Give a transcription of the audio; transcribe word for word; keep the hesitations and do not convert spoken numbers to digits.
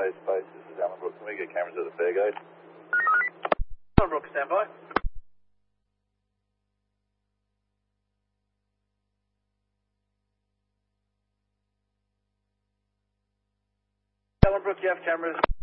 Spice, Spice, this is Ellenbrook. Can we get cameras at the Fairgate? Ellenbrook, stand by. Ellenbrook, you have cameras.